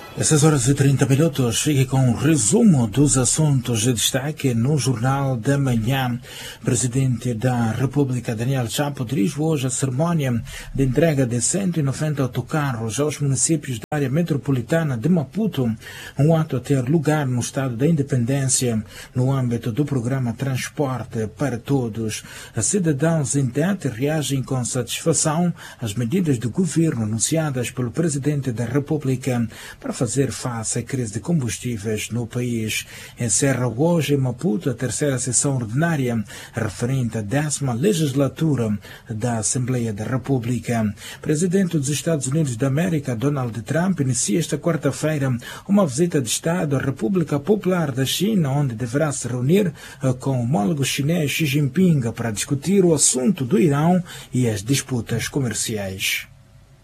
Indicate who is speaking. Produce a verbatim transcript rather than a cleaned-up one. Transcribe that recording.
Speaker 1: Essas horas e trinta minutos, fique com um resumo dos assuntos de destaque no Jornal da Manhã. Presidente da República, Daniel Chapo, dirige hoje a cerimónia de entrega de cento e noventa autocarros aos municípios da área metropolitana de Maputo, um ato a ter lugar no Estado da Independência, no âmbito do programa Transporte para Todos. Os cidadãos em Tete reagem com satisfação às medidas do governo anunciadas pelo Presidente da República para fazer face à crise de combustíveis no país. Encerra hoje em Maputo a terceira sessão ordinária referente à décima legislatura da Assembleia da República. Presidente dos Estados Unidos da América, Donald Trump, inicia esta quarta-feira uma visita de Estado à República Popular da China, onde deverá se reunir com o homólogo chinês Xi Jinping para discutir o assunto do Irão e as disputas comerciais.